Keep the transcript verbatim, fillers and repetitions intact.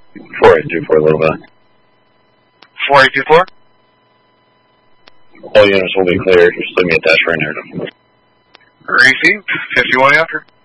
four eight two four, a little bit. four eight two four? All units will be cleared. Just leave me a dash right now. Received. fifty-one after.